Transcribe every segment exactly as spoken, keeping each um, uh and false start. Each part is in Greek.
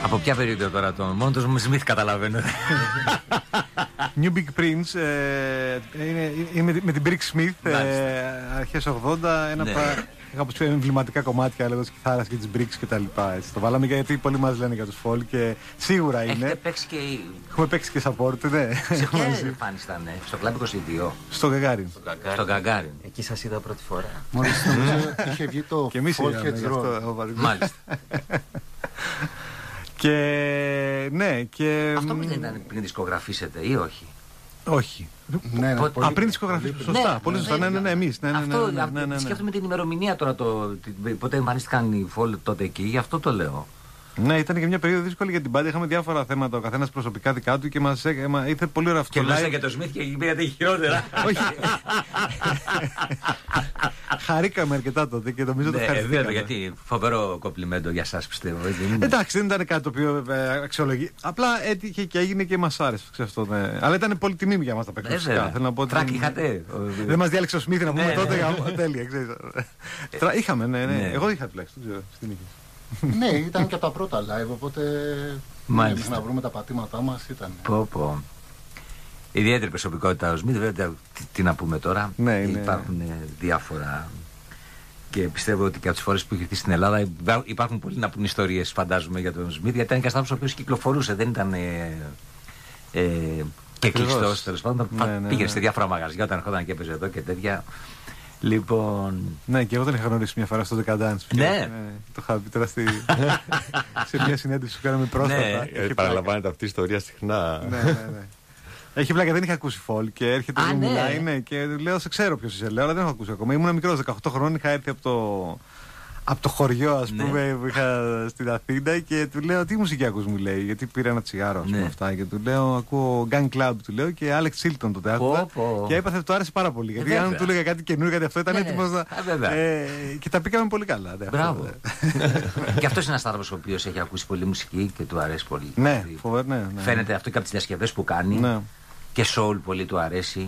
Από ποια περίοδο τώρα το μόνο του Σμιθ καταλαβαίνω. New Big Prince, ε, είναι, είναι με την Brick Smith, ε, αρχές ογδόντα, ένα ναι. πα, από πιο εμβληματικά κομμάτια λέγω, της κιθάρας και της Bricks και τα λοιπά. Έτσι. Το βάλαμε γιατί πολλοί μας λένε για τους folk και σίγουρα είναι. Έχετε παίξει και... Έχουμε παίξει και support, ναι. Σε ποια εμφάνιση ήταν, στο Club είκοσι δύο? Στο Γκαγκάριν. Στο Γκαγκάριν. Εκεί σας είδα πρώτη φορά. Μόλις νομίζω είχε βγει το και εμείς folk heads roll. Μάλιστα. Και ναι, και. Αυτό που δεν ήταν πριν δισκογραφήσετε ή όχι? Όχι. Ναι, ναι, πολύ, Α, πριν δισκογραφήσετε. Σωστά. Ναι, πολύ σωστά. Ναι, ναι, ναι, εμείς. Ναι, ναι, ναι, αυτό, ναι, ναι, ναι, ναι. σκέφτομαι την ημερομηνία τώρα. Το, πότε εμφανίστηκαν οι folk τότε εκεί, γι' αυτό το λέω. Ναι, ήταν και μια περίοδο δύσκολη για την μπάντα. Είχαμε διάφορα θέματα, ο καθένας προσωπικά δικά του και μας ήρθε πολύ ωραίο αυτό. Και μιλάτε για το Σμιθ και πήγατε χειρότερα. Όχι. Χαρήκαμε αρκετά τότε και νομίζω το ευχαριστήκαμε. Γιατί φοβερό κομπλιμέντο για σας, πιστεύω. Εντάξει, δεν ήταν κάτι το οποίο αξιολογεί. Απλά έτυχε και έγινε και μας άρεσε αυτό. Αλλά ήταν πολύ τιμή για μας τα παιχνίδια. Τρακ είχατε. Δεν μας διάλεξε ο Σμιθ να πούμε τότε. Τέλεια, είχαμε, ναι. Εγώ είχα τουλάχιστον στην νίκη. Ναι, ήταν και από τα πρώτα live, οπότε μέχρι να βρούμε τα πατήματά μας ήταν. Πω, πω. Ιδιαίτερη προσωπικότητα ο Σμιθ, βέβαια, τι, τι να πούμε τώρα. Ναι, ναι. Υπάρχουν διάφορα και πιστεύω ότι και από τις φορές που είχε έρθει στην Ελλάδα υπάρχουν πολλοί να πούν ιστορίες, φαντάζομαι, για τον Σμιθ, γιατί ήταν και ένας ο οποίος κυκλοφορούσε, δεν ήταν ε, ε, και κλειστός, τέλος πάντων. Ναι, ναι, πήγαινε ναι. σε διάφορα μαγαζιά όταν ερχόταν και έπαιζε εδώ και τέτοια. Λοιπόν... Ναι, και εγώ τον είχα γνωρίσει μια φορά στο Decadence. Ναι. ναι. Το είχα πει τώρα στη... σε μια συνέντευξη που κάναμε πρόσφατα. Ναι, παραλαμβάνεται αυτή η ιστορία συχνά. ναι, ναι, ναι. Έχει πλάκα, δεν είχα ακούσει folk και έρχεται και μιλάει ναι, και λέω σε ξέρω ποιος είσαι, λέω, αλλά δεν έχω ακούσει ακόμα. Ήμουν μικρός, δεκαοκτώ χρόνων, είχα έρθει από το, από το χωριό, ας ναι. πούμε, που είχα στην Αθήνα και του λέω τι μουσική ακούς, μου λέει, γιατί πήρα ένα τσιγάρο, ας πούμε, ναι. αυτά. Και του λέω, ακούω Gang Club, του λέω, και Alex Chilton τότε άκουγα. Και έπαθε ότι του άρεσε πάρα πολύ. Γιατί αν του έλεγα κάτι καινούργιο, κάτι αυτό ήταν ναι, έτοιμος να. Ε, και τα πήγαμε πολύ καλά. Ναι, μπράβο. Και αυτός είναι ένας άνθρωπος ο οποίος έχει ακούσει πολύ μουσική και του αρέσει πολύ. Ναι, φοβερό, ναι. Φαίνεται αυτό και από τις διασκευές που κάνει. Και soul πολύ του αρέσει.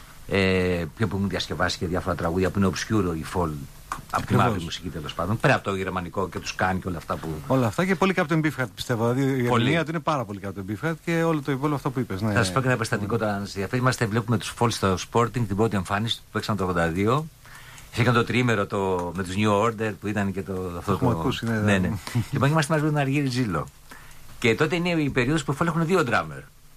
Ε, πιο που μου διασκευάσει και διάφορα τραγούδια που είναι obscure η folk. Από τη μαύρη μουσική τέλος πάντων. Πέρα από το γερμανικό και τους κάνει και όλα αυτά που. Όλα αυτά και πολύ Captain Beefheart πιστεύω. Δηλαδή η ερμηνεία του είναι πάρα πολύ Captain Beefheart και όλο το υπόλοιπο αυτό που είπες. Ναι. Θα σας πω και ένα περιστατικό τώρα να σας ενδιαφέρει. Είμαστε, βλέπουμε τους folk στο Sporting την πρώτη εμφάνιση που παίξαν το ογδόντα δύο. Είχαν το τρίμερο το, με τους New Order που ήταν και το. Αυτό το... Ακούσει, ναι, ναι, ναι. Λοιπόν, είμαστε μαζί με τον Αργύρι Ζήλο. Και τότε είναι η περίοδος που οι folk έχουν δύο drummer.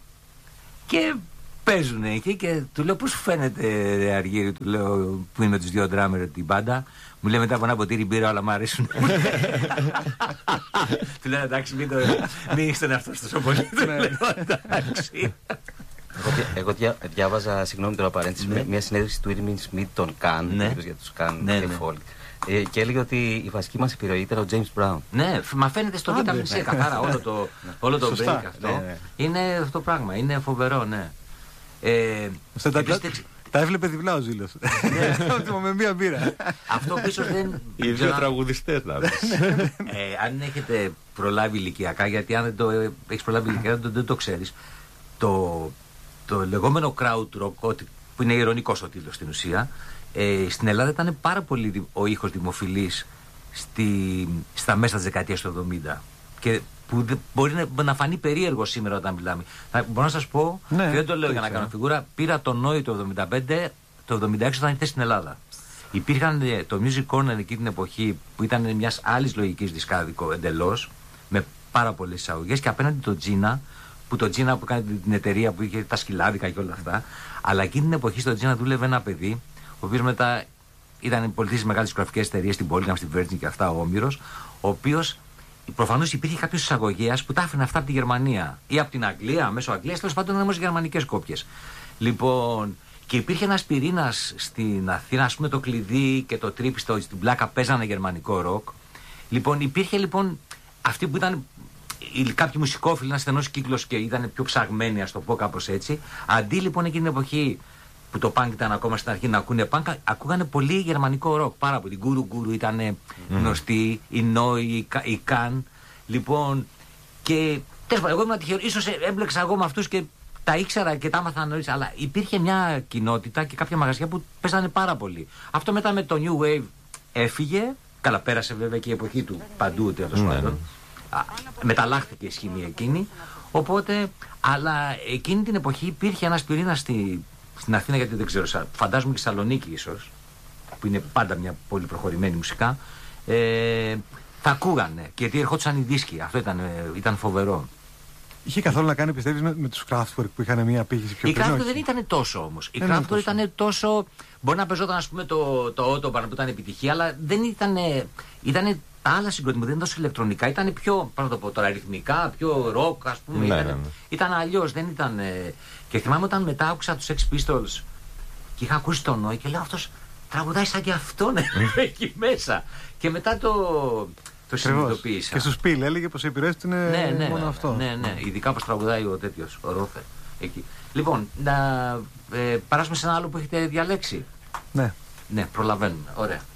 Και παίζουν εκεί και του λέω πώς σου φαίνεται ρε Αργύρι, του λέω που είναι με τους δύο drummer την μπάντα. Μου λέει μετά από ένα ποτήρι μπύρα όλα μου αρέσουν. Του λέω εντάξει μην είσαι τον εαυτό σου τόσο πολύ. Του λέω εντάξει. Εγώ δια, διάβαζα, συγγνώμη τώρα παρένθεση, ναι. μια συνέντευξη του Irving Smith των Can, ναι. για τους Can ναι, και ναι. folk. Ε, και έλεγε ότι η βασική μας επιρροή ήταν ο James Brown. Ναι, μα φαίνεται στο Vitamin C καθαρά όλο το, όλο το break αυτό. Ναι, ναι. Είναι αυτό το πράγμα, είναι φοβερό, ναι. Ε, τα, επίσης, τα έβλεπε διπλά ο Ζήλος. Με μία μπύρα. Αυτό πίσω δεν. Οι δύο τραγουδιστές δηλαδή. Αν έχετε προλάβει ηλικιακά, γιατί αν δεν το έχεις προλάβει ηλικιακά δεν το ξέρεις. Το, το λεγόμενο crowd rock, που είναι ειρωνικός ο τίτλος στην ουσία, ε, στην Ελλάδα ήταν πάρα πολύ ο ήχος δημοφιλής στη, στα μέσα της δεκαετίας του εβδομήντα. Και που δε, μπορεί να, να φανεί περίεργο σήμερα όταν μιλάμε. Θα, μπορώ να σας πω, ναι, και δεν το λέω για να κάνω φιγούρα, πήρα το Νόη το εβδομήντα πέντε, το εβδομήντα έξι όταν ήρθε στην Ελλάδα. Υπήρχαν το Music Corner εκεί την εποχή που ήταν μιας άλλης λογικής δισκάδικο εντελώς, με πάρα πολλές εισαγωγές και απέναντι το Gina, που το Gina που κάνει την εταιρεία που είχε τα σκυλάδικα και όλα αυτά, αλλά εκείνη την εποχή στο Gina δούλευε ένα παιδί, ο οποίος μετά ήταν πολιτής στις μεγάλες δισκογραφικές εταιρείες στην Polygram, στην Virgin και αυτά, ο Όμηρος, ο οποίος προφανώς υπήρχε κάποιος εισαγωγέας που τα άφηνε αυτά από τη Γερμανία ή από την Αγγλία, μέσω Αγγλίας, τέλος πάντων όμως γερμανικές κόπιες. Λοιπόν, και υπήρχε ένας πυρήνας στην Αθήνα, ας πούμε το κλειδί και το τρίπι στην πλάκα παίζανε γερμανικό ροκ. Λοιπόν, υπήρχε λοιπόν αυτοί που ήταν κάποιοι μουσικόφιλοι, ένα στενός κύκλος και ήταν πιο ψαγμένοι, ας το πω κάπως έτσι. Αντί λοιπόν εκείνη την εποχή που το punk ήταν ακόμα στην αρχή να ακούνε punk, ακούγανε πολύ γερμανικό ροκ. Πάρα πολύ. Γκουρου Γκουρου ήταν mm. γνωστοί, η Νόη, η Καν. Λοιπόν, και τέλος πάντων, εγώ ήμουν τυχερό. Ίσως έμπλεξα εγώ με αυτούς και τα ήξερα και τα άμαθα νωρίς. Αλλά υπήρχε μια κοινότητα και κάποια μαγαζιά που παίζανε πάρα πολύ. Αυτό μετά με το New Wave έφυγε. Καλά, πέρασε βέβαια και η εποχή του παντού, τέλος πάντων. Α, μεταλλάχθηκε η σχήμη εκείνη. Οπότε, αλλά εκείνη την εποχή υπήρχε ένας πυρήνας στη, στην Αθήνα, γιατί δεν ξέρω, φαντάζομαι και στη Θεσσαλονίκη ίσως, που είναι πάντα μια πολύ προχωρημένη μουσικά. Ε, τα ακούγανε, γιατί ερχόντουσαν οι δίσκοι. Αυτό ήταν, ήταν φοβερό. Είχε καθόλου να κάνει, πιστεύεις, με, με τους Kraftwerk που είχαν μια απήχηση πιο πριν? Η Kraftwerk δεν ήταν τόσο όμως. Η Kraftwerk ήταν τόσο. Μπορεί να παίζονταν, ας πούμε, το, το Autobahn που ήταν επιτυχία, αλλά δεν ήταν. Ήτανε τα άλλα συγκροτήματα, δεν ήταν τόσο ηλεκτρονικά. Ήταν πιο, πάνω το πω τώρα, ρυθμικά, πιο rock, ας πούμε. Ναι, ήταν ναι, ναι. ήταν αλλιώς, δεν ήταν. Και θυμάμαι όταν μετά άκουσα τους Sex Pistols και είχα ακούσει τον Νόη και λέω αυτός τραγουδάει σαν και αυτόν εκεί μέσα. Και μετά το. Το συνειδητοποίησα. Και στους Πιλ έλεγε πως η επιρροές του είναι ναι, ναι, μόνο ναι, αυτό. Ναι, ναι, ειδικά πως τραγουδάει ο τέτοιος, ο Ρόφερ. Εκεί. Λοιπόν, να ε, περάσουμε σε ένα άλλο που έχετε διαλέξει. Ναι. Ναι, προλαβαίνουμε. Ωραία.